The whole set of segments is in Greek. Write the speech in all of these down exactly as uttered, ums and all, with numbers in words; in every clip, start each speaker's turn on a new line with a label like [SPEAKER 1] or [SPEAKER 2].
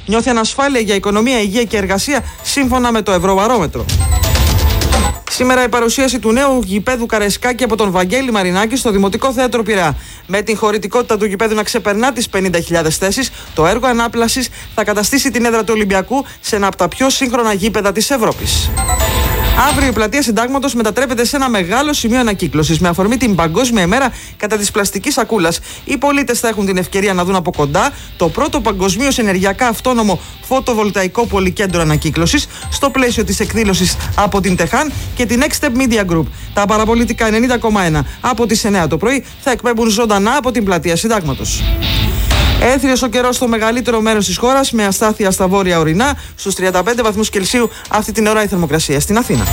[SPEAKER 1] νιώθει ανασφάλεια για οικονομία, υγεία και εργασία, σύμφωνα με το Ευρωβαρόμετρο. Σήμερα η παρουσίαση του νέου γηπέδου Καρεσκάκη από τον Βαγγέλη Μαρινάκη στο Δημοτικό Θέατρο Πειραιά. Με την χωρητικότητα του γηπέδου να ξεπερνά τις πενήντα χιλιάδες θέσεις, το έργο ανάπλασης θα καταστήσει την έδρα του Ολυμπιακού σε ένα από τα πιο σύγχρονα γήπεδα της Ευρώπης. Αύριο η πλατεία Συντάγματος μετατρέπεται σε ένα μεγάλο σημείο ανακύκλωσης με αφορμή την Παγκόσμια ημέρα κατά της πλαστικής σακούλας. Οι πολίτες θα έχουν την ευκαιρία να δουν από κοντά το πρώτο παγκοσμίως ενεργειακά αυτόνομο φωτοβολταϊκό πολυκέντρο ανακύκλωσης στο πλαίσιο της εκδήλωσης από την Τεχάν και την Next Step Media Group. Τα παραπολιτικά ενενήντα κόμμα ένα από τις εννιά το πρωί θα εκπέμπουν ζωντανά από την πλατεία Συντάγματος. Έθριος ο καιρός στο μεγαλύτερο μέρος της χώρας με αστάθεια στα βόρεια ορεινά. Στους τριάντα πέντε βαθμούς Κελσίου αυτή την ώρα η θερμοκρασία στην Αθήνα.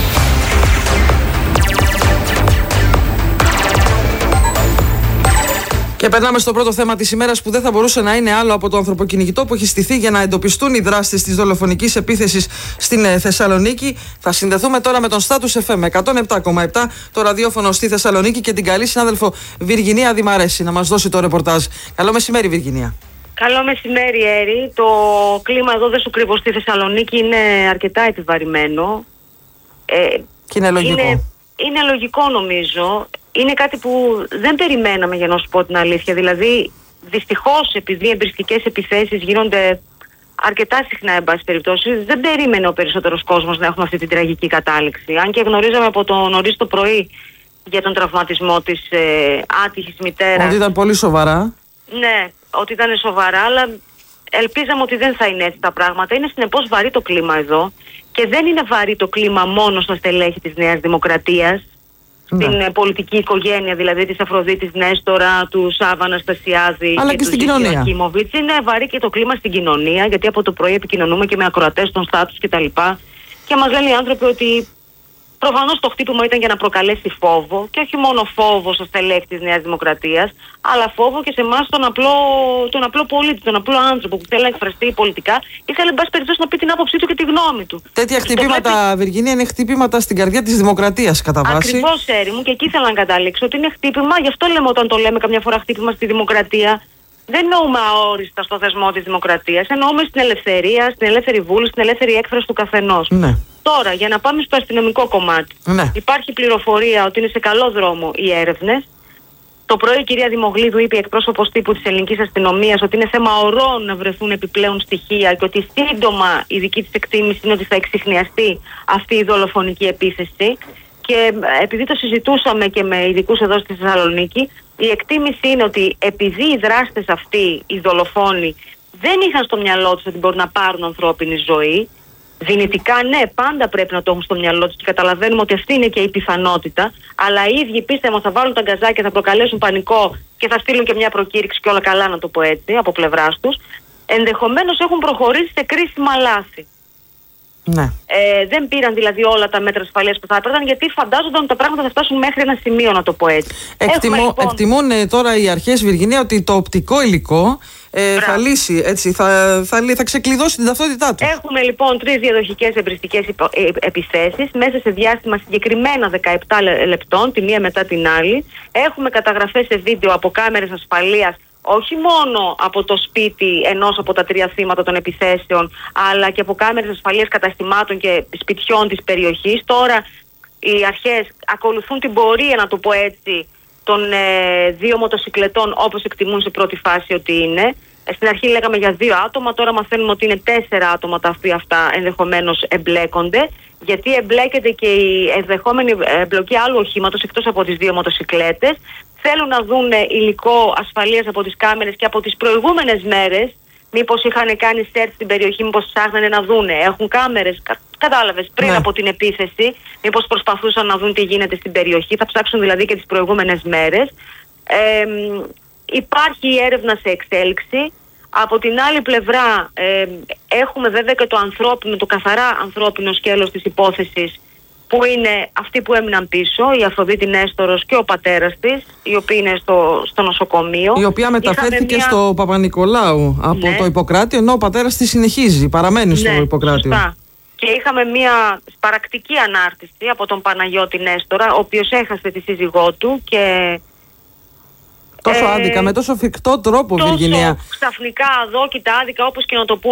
[SPEAKER 1] Και περνάμε στο πρώτο θέμα της ημέρας που δεν θα μπορούσε να είναι άλλο από το ανθρωποκυνηγητό που έχει στηθεί για να εντοπιστούν οι δράστες της δολοφονικής επίθεσης στην ε, Θεσσαλονίκη. Θα συνδεθούμε τώρα με τον Status εφ εμ εκατόν επτά κόμμα επτά, το ραδιόφωνο στη Θεσσαλονίκη, και την καλή συνάδελφο Βιργινία Δημαρέση να μας δώσει το ρεπορτάζ. Καλό μεσημέρι, Βιργινία.
[SPEAKER 2] Καλό μεσημέρι, Έρη. Το κλίμα εδώ, δεν σου κρύβω, στη Θεσσαλονίκη είναι αρκετά επιβαρημένο. Ε,
[SPEAKER 1] και είναι λογικό.
[SPEAKER 2] Είναι, είναι λογικό, νομίζω. Είναι κάτι που δεν περιμέναμε, για να σου πω την αλήθεια. Δηλαδή, δυστυχώς, επειδή οι εμπριστικές επιθέσεις γίνονται αρκετά συχνά, εν πάση περιπτώσει, δεν περίμενε ο περισσότερος κόσμος να έχουμε αυτή την τραγική κατάληξη. Αν και γνωρίζαμε από το νωρίς το πρωί για τον τραυματισμό της ε, άτυχης μητέρας.
[SPEAKER 1] Ότι ήταν πολύ σοβαρά.
[SPEAKER 2] Ναι, ότι ήταν σοβαρά, αλλά ελπίζαμε ότι δεν θα είναι έτσι τα πράγματα. Είναι συνεπώς βαρύ το κλίμα εδώ. Και δεν είναι βαρύ το κλίμα μόνο στα στελέχη της Νέας Δημοκρατίας.
[SPEAKER 1] Ναι.
[SPEAKER 2] Στην πολιτική οικογένεια, δηλαδή της Αφροδίτης Νέστορα, του Σάββα Αναστασιάδη,
[SPEAKER 1] αλλά
[SPEAKER 2] και,
[SPEAKER 1] και
[SPEAKER 2] του
[SPEAKER 1] στην κοινωνία.
[SPEAKER 2] Ακίμοβιτς. Είναι βαρύ και το κλίμα στην κοινωνία, γιατί από το πρωί επικοινωνούμε και με ακροατές των Status κτλ. Και μας λένε οι άνθρωποι ότι προφανώς το χτύπημα ήταν για να προκαλέσει φόβο, και όχι μόνο φόβο στο στελέχη της Νέας Δημοκρατίας, αλλά φόβο και σε εμάς τον απλό, τον απλό πολίτη, τον απλό άνθρωπο που θέλει να εκφραστεί πολιτικά ή θέλει, εν πάση περιπτώσει, να πει την άποψή του και τη γνώμη του.
[SPEAKER 1] Τέτοια χτυπήματα, βλέπει... Βιργινία, είναι χτυπήματα στην καρδιά της δημοκρατίας, κατά βάση.
[SPEAKER 2] Ακριβώς, Έρη μου, και εκεί ήθελα να καταλήξω ότι είναι χτύπημα. Γι' αυτό λέμε, όταν το λέμε καμιά φορά χτύπημα στη δημοκρατία, δεν εννοούμε αόριστα στο θεσμό της δημοκρατίας. Εννοούμε στην ελευθερία, στην ελεύθερη βούληση, στην ελεύθερη έκφραση του καθενός.
[SPEAKER 1] Ναι.
[SPEAKER 2] Τώρα, για να πάμε στο αστυνομικό κομμάτι.
[SPEAKER 1] Ναι.
[SPEAKER 2] Υπάρχει πληροφορία ότι είναι σε καλό δρόμο οι έρευνες. Το πρωί η κυρία Δημογλίδου είπε, εκπρόσωπος τύπου της ελληνικής αστυνομίας, ότι είναι θέμα ωρών να βρεθούν επιπλέον στοιχεία και ότι σύντομα η δική της εκτίμηση είναι ότι θα εξιχνιαστεί αυτή η δολοφονική επίθεση. Και επειδή το συζητούσαμε και με ειδικούς εδώ στη Θεσσαλονίκη, η εκτίμηση είναι ότι επειδή οι δράστες αυτοί, οι δολοφόνοι, δεν είχαν στο μυαλό τους ότι μπορούν να πάρουν ανθρώπινη ζωή. Δυνητικά, ναι, πάντα πρέπει να το έχουν στο μυαλό τους και καταλαβαίνουμε ότι αυτή είναι και η πιθανότητα. Αλλά οι ίδιοι πίστευαν θα βάλουν τα γκαζάκια, θα προκαλέσουν πανικό και θα στείλουν και μια προκήρυξη και όλα καλά, να το πω έτσι, από πλευράς τους. Ενδεχομένως έχουν προχωρήσει σε κρίσιμα λάθη.
[SPEAKER 1] Ναι.
[SPEAKER 2] Ε, δεν πήραν δηλαδή όλα τα μέτρα ασφαλείας που θα έπαιρναν, γιατί φαντάζονταν ότι τα πράγματα θα φτάσουν μέχρι ένα σημείο, να το πω έτσι.
[SPEAKER 1] Εκτιμώ,
[SPEAKER 2] Έχουμε, λοιπόν...
[SPEAKER 1] Εκτιμούν ε, τώρα οι αρχές, Βιργινία, ότι το οπτικό υλικό ε, θα λύσει, έτσι, θα, θα, θα ξεκλειδώσει την ταυτότητά του.
[SPEAKER 2] Έχουμε λοιπόν τρεις διαδοχικές εμπριστικές επιθέσεις μέσα σε διάστημα συγκεκριμένα δεκαεπτά λεπτών, τη μία μετά την άλλη. Έχουμε καταγραφές σε βίντεο από κάμερες ασφαλείας, όχι μόνο από το σπίτι ενός από τα τρία θύματα των επιθέσεων, αλλά και από κάμερες ασφαλείας καταστημάτων και σπιτιών της περιοχής. Τώρα οι αρχές ακολουθούν την πορεία, να το πω έτσι, των ε, δύο μοτοσικλετών, όπως εκτιμούν σε πρώτη φάση ότι είναι. Στην αρχή λέγαμε για δύο άτομα, τώρα μαθαίνουμε ότι είναι τέσσερα άτομα τα οποία αυτά ενδεχομένως εμπλέκονται, γιατί εμπλέκεται και η ενδεχόμενη εμπλοκή άλλου οχήματος εκτός από τις δύο μοτοσικλέτες. Θέλουν να δουν υλικό ασφαλείας από τις κάμερες και από τις προηγούμενες μέρες, μήπως είχαν κάνει search στην περιοχή, μήπως ψάχνανε να δούνε. Έχουν κάμερες, κα, κατάλαβες, πριν ναι. από την επίθεση, μήπως προσπαθούσαν να δουν τι γίνεται στην περιοχή. Θα ψάξουν δηλαδή και τις προηγούμενες μέρες. Ε, υπάρχει η έρευνα σε εξέλιξη. Από την άλλη πλευρά ε, έχουμε βέβαια και το ανθρώπινο, το καθαρά ανθρώπινο σκέλος της υπόθεσης, που είναι αυτοί που έμειναν πίσω, η Αφροδίτη Νέστορος και ο πατέρας της, οι οποίοι είναι στο, στο νοσοκομείο.
[SPEAKER 1] Η οποία μεταφέρθηκε μια... στο Παπα-Νικολάου από
[SPEAKER 2] ναι.
[SPEAKER 1] το Ιπποκράτιο, ενώ ο πατέρας της συνεχίζει, παραμένει ναι, στο Ιπποκράτιο.
[SPEAKER 2] Σωστά. Και είχαμε μια σπαρακτική ανάρτηση από τον Παναγιώτη Νέστορα, ο οποίος έχασε τη σύζυγό του και...
[SPEAKER 1] Τόσο ε, άδικα, με τόσο φυκτό τρόπο,
[SPEAKER 2] τόσο
[SPEAKER 1] Βιργινία.
[SPEAKER 2] Ξαφνικά, αδόκητα, άδικα, όπως και να το πούμε.